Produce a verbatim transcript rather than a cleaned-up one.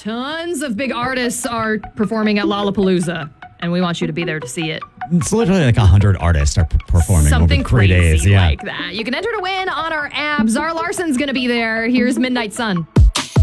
tons of big artists are performing at Lollapalooza, and we want you to be there to see it. It's literally like one hundred artists are p- performing Something over three crazy days. Yeah. like that. You can enter to win on our app. Zara Larson's going to be there. Here's Midnight Sun.